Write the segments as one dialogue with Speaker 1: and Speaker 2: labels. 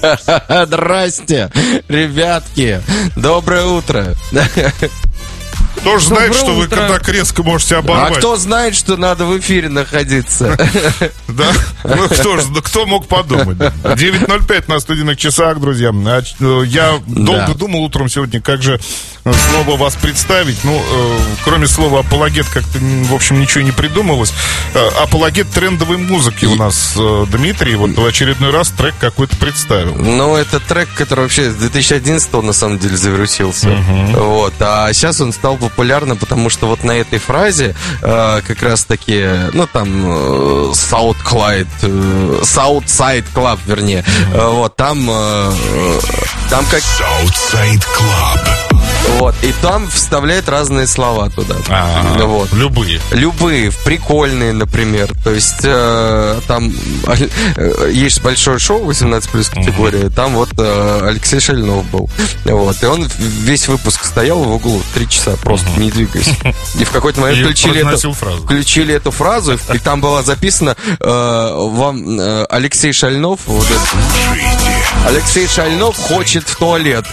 Speaker 1: Здрасте, ребятки. Доброе утро.
Speaker 2: Кто же знает, что вы так резко можете оборвать?
Speaker 1: А кто знает, что надо в эфире находиться?
Speaker 2: Да? Ну, кто мог подумать? 9:05 на студийных часах, друзья. Я долго думал утром сегодня, как же слово вас представить. Ну, кроме слова апологет, как-то, в общем, ничего не придумалось. Апологет трендовой музыки у нас Дмитрий вот в очередной раз трек какой-то представил.
Speaker 1: Ну, это трек, который вообще с 2011-го, на самом деле, завирусился. Вот. А сейчас он стал популярным, потому что вот на этой фразе как раз-таки, ну, там Southside Club, вернее. Вот, там как... Southside Club. Вот, и там вставляют разные слова туда. Вот. Любые, прикольные, например. То есть там есть большое шоу 18+ категория, там вот Алексей Шальнов был. Вот, и он весь выпуск стоял в углу 3 часа, просто не двигаясь. И в какой-то момент включили эту фразу, и там была записана вам Алексей Шальнов. Вот Алексей Шальнов хочет в туалет.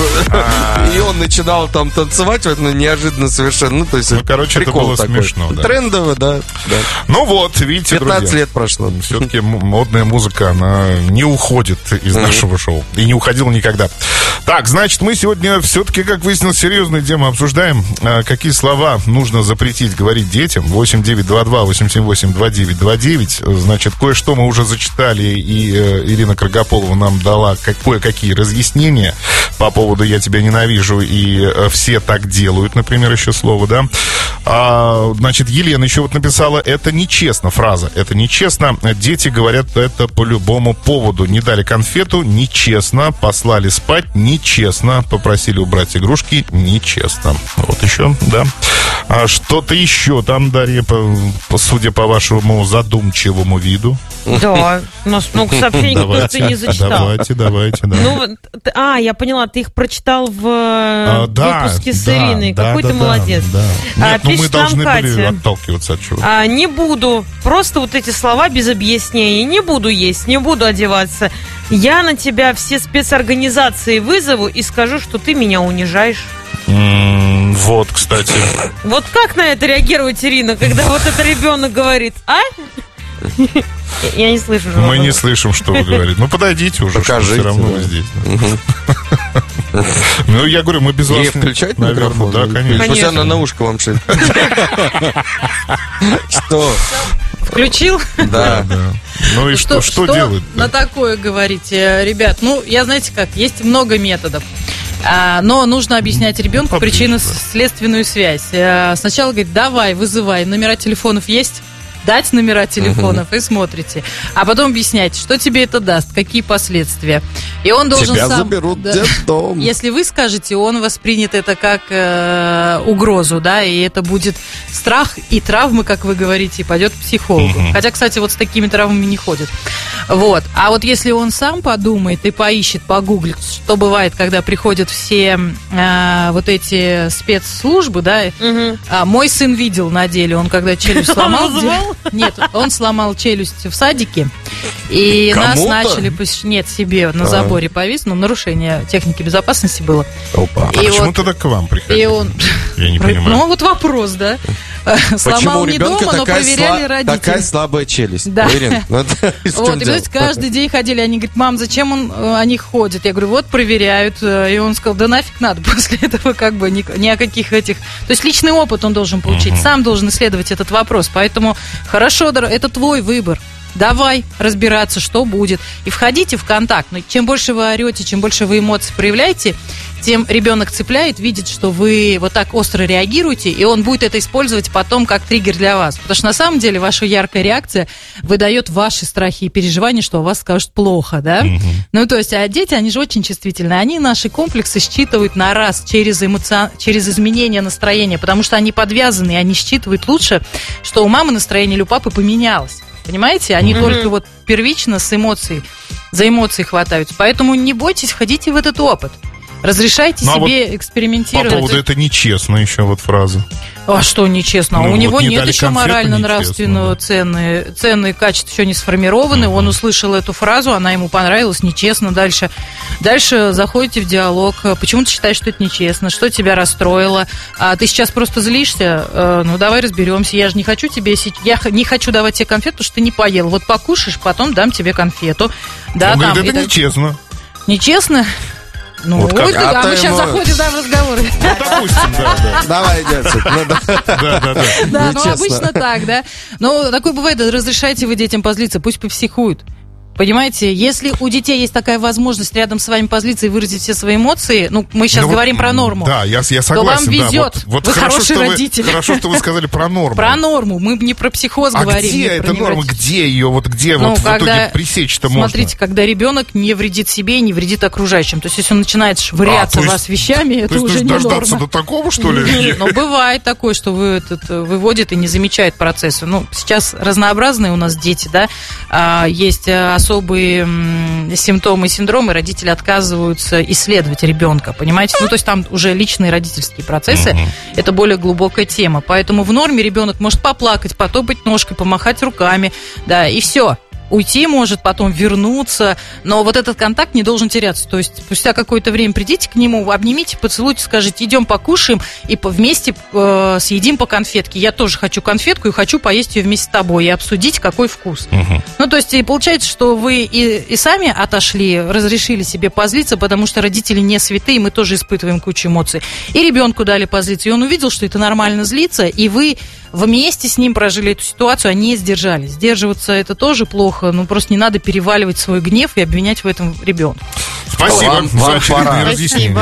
Speaker 1: И он начинал там танцевать, ну, неожиданно совершенно. Ну, то есть,
Speaker 2: короче, это было такой. Смешно, да.
Speaker 1: Трендово, да.
Speaker 2: Ну вот, видите,
Speaker 1: 15
Speaker 2: друзья,
Speaker 1: лет прошло.
Speaker 2: Все-таки модная музыка, она не уходит из нашего шоу. И не уходила никогда. Так, значит, мы сегодня все-таки, как выяснилось, серьезную тему обсуждаем. Какие слова нужно запретить говорить детям. 8-9-2-2-8-7-8-2-9-2-9. Значит, кое-что мы уже зачитали, и Ирина Крагополова нам дала кое-какие разъяснения по поводу «я тебя ненавижу» и «все так делают», например, еще слово, да. Значит, Елена еще вот написала: это нечестно, фраза, это нечестно. Дети говорят это по любому поводу. Не дали конфету — нечестно. Послали спать — нечестно. Попросили убрать игрушки — нечестно. Вот еще, да. А что-то еще там, Дарья, судя по вашему задумчивому виду.
Speaker 3: Да, у нас много сообщений, которые ты не зачитал.
Speaker 2: Давайте, да.
Speaker 3: Ну, я поняла, ты их прочитал в выпуске с Ириной. Какой ты молодец.
Speaker 2: Нет, мы должны были отталкиваться от чего.
Speaker 3: Не буду, просто вот эти слова без объяснений. Не буду есть, не буду одеваться. Я на тебя все спецорганизации вызову и скажу, что ты меня унижаешь.
Speaker 2: Вот, кстати.
Speaker 3: Вот как на это реагировать, Ирина, когда вот этот ребенок говорит, Я не слышу.
Speaker 2: Мы не слышим, что вы говорите. Ну, подойдите уже,
Speaker 1: покажите,
Speaker 2: все равно вы здесь. Ну, я говорю, мы без вас...
Speaker 1: Ей включать микрофон?
Speaker 2: Да, конечно.
Speaker 1: Пусть она на ушко вам шит. Что?
Speaker 3: Включил?
Speaker 1: Да.
Speaker 2: Ну и что делать?
Speaker 4: На такое говорите, ребят? Ну, я, знаете как, есть много методов. Но нужно объяснять ребенку причинно-следственную связь. Сначала говорит: давай, вызывай, номера телефонов есть? Дать номера телефонов и смотрите. А потом объяснять, что тебе это даст, какие последствия. И он должен
Speaker 1: тебя
Speaker 4: сам...
Speaker 1: заберут в детдом.
Speaker 4: Если вы скажете, он воспринят это как угрозу, да, и это будет страх и травмы, как вы говорите, и пойдет к психологу. Хотя, кстати, вот с такими травмами не ходят. Вот. А вот если он сам подумает и поищет, погуглит, что бывает, когда приходят все вот эти спецслужбы, да, мой сын видел на деле, он когда челюсть сломал... Нет, он сломал челюсть в садике, и нас начали... Нет, себе на заборе повис, но нарушение техники безопасности было.
Speaker 2: Опа. А почему тогда к вам приходили?
Speaker 4: И он...
Speaker 2: Я не понимаю.
Speaker 4: Ну, вот вопрос, да. Сломал не дома, но проверяли родители.
Speaker 1: Такая слабая челюсть.
Speaker 4: Да.
Speaker 1: Вот,
Speaker 4: и знаете, каждый день ходили, они говорят: мам, зачем они ходят? Я говорю: вот проверяют. И он сказал: да нафиг надо. После этого как бы ни о каких этих... То есть личный опыт он должен получить, сам должен исследовать этот вопрос. Поэтому хорошо, это твой выбор. Давай разбираться, что будет. И входите в контакт. Но чем больше вы орете, чем больше вы эмоций проявляете, тем ребенок цепляет, видит, что вы вот так остро реагируете, и он будет это использовать потом как триггер для вас. Потому что на самом деле ваша яркая реакция выдает ваши страхи и переживания, что о вас скажут плохо, да? Ну, то есть, а дети, они же очень чувствительны. Они наши комплексы считывают на раз через изменение настроения, потому что они подвязаны, и они считывают лучше, что у мамы настроение или у папы поменялось. Понимаете? Они только вот первично с эмоцией, за эмоции хватаются. Поэтому не бойтесь, входите в этот опыт. Разрешайте себе экспериментировать.
Speaker 2: По поводу это нечестно еще вот фраза.
Speaker 4: А что нечестно? У него нет еще
Speaker 2: конфету,
Speaker 4: морально-нравственного ценные качества еще не сформированы. Он услышал эту фразу, она ему понравилась, нечестно. Дальше заходите в диалог. Почему ты считаешь, что это нечестно? Что тебя расстроило? Ты сейчас просто злишься? Ну, давай разберемся. Я же не хочу не хочу давать тебе конфету, потому что ты не поел. Вот покушаешь, потом дам тебе конфету. Да,
Speaker 2: он говорит, это нечестно.
Speaker 4: Нечестно? Ну,
Speaker 2: вот
Speaker 4: мы сейчас заходим в разговоры.
Speaker 2: Ну, допустим, да.
Speaker 1: Давай, Децик.
Speaker 4: Да, ну обычно так, да. Но такое бывает, разрешайте вы детям позлиться, пусть попсихуют. Понимаете, если у детей есть такая возможность рядом с вами позлиться и выразить все свои эмоции, ну, мы сейчас говорим про норму.
Speaker 2: Да, я согласен.
Speaker 4: То вам везет,
Speaker 2: да, вот
Speaker 4: вы хороший родитель.
Speaker 2: Хорошо, что вы сказали про норму.
Speaker 4: Про норму, мы не про психоз говорим.
Speaker 2: А где эта норма, где ее, где в итоге пресечь-то можно?
Speaker 4: Смотрите, когда ребенок не вредит себе и не вредит окружающим. То есть, если он начинает швыряться вас вещами, это уже не норма.
Speaker 2: Дождаться до такого, что ли?
Speaker 4: Ну, бывает такое, что выводит и не замечает процессы. Ну, сейчас разнообразные у нас дети, да, есть особые симптомы и синдромы, родители отказываются исследовать ребенка, понимаете? Ну, то есть там уже личные родительские процессы, это более глубокая тема. Поэтому в норме ребенок может поплакать, потопать ножкой, помахать руками, да, и все. Уйти может, потом вернуться, но вот этот контакт не должен теряться. То есть спустя какое-то время придите к нему, обнимите, поцелуйте, скажите, идем покушаем и вместе съедим по конфетке. Я тоже хочу конфетку и хочу поесть ее вместе с тобой и обсудить, какой вкус. Ну, то есть и получается, что вы и сами отошли, разрешили себе позлиться, потому что родители не святые, мы тоже испытываем кучу эмоций. И ребенку дали позлиться, и он увидел, что это нормально злиться, и вы вместе с ним прожили эту ситуацию, а не сдержались. Сдерживаться это тоже плохо, ну просто не надо переваливать свой гнев и обвинять в этом ребенка.
Speaker 2: Спасибо за очередные разъяснения.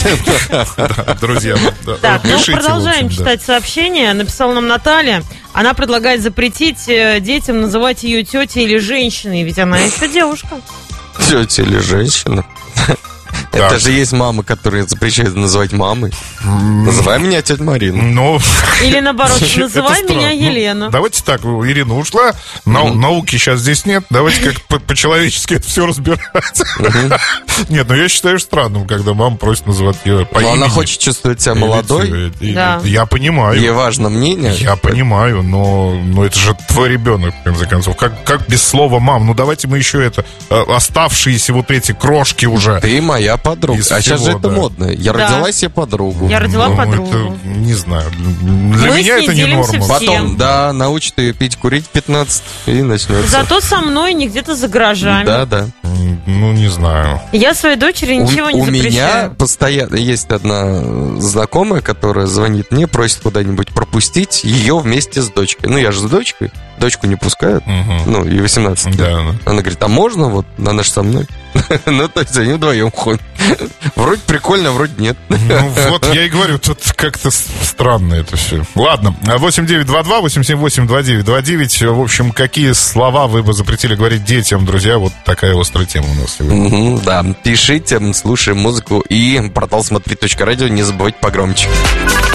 Speaker 2: Друзья,
Speaker 3: так, ну продолжаем читать сообщения. Написала нам Наталья. Она предлагает запретить детям называть ее тетей или женщиной, ведь она еще девушка.
Speaker 1: Тетя или женщина? Это же есть мамы, которые запрещают называть мамой. Называй меня тетя Марина.
Speaker 3: Или наоборот, называй меня Елена.
Speaker 2: Давайте так, Ирина ушла, науки сейчас здесь нет, давайте как по-человечески это все разбирать. Нет, ну я считаю странным, когда мама просит называть ее по имени.
Speaker 1: Но она хочет чувствовать себя молодой.
Speaker 2: Я понимаю.
Speaker 1: Ей важно мнение.
Speaker 2: Я понимаю, но это же твой ребенок, в конце концов. Как без слова мам? Ну давайте мы еще оставшиеся вот эти крошки уже.
Speaker 1: Ты моя подруга. А сейчас же это модно. Я родила себе подругу.
Speaker 3: Я родила подругу.
Speaker 2: Это, не знаю. Для меня это не норма.
Speaker 1: Потом, да, научит ее пить, курить 15 и начнется.
Speaker 3: Зато со мной не где-то за гаражами.
Speaker 1: Да.
Speaker 2: Ну, не знаю.
Speaker 3: Я своей дочери ничего не запрещаю.
Speaker 1: У меня постоянно есть одна знакомая, которая звонит мне, просит куда-нибудь пропустить ее вместе с дочкой. Ну, я же с дочкой. Дочку не пускают. Ну, ей 18 лет.
Speaker 2: Да.
Speaker 1: Она говорит, а можно? Вот, она же со мной. Ну, то есть они вдвоем ходят. Вроде прикольно, вроде нет.
Speaker 2: Ну, вот я и говорю, тут как-то странно это все. Ладно, 8922-878-2929. В общем, какие слова вы бы запретили говорить детям, друзья? Вот такая острая тема у нас сегодня.
Speaker 1: Да, пишите, слушаем музыку и портал смотри.радио. Не забывайте погромче.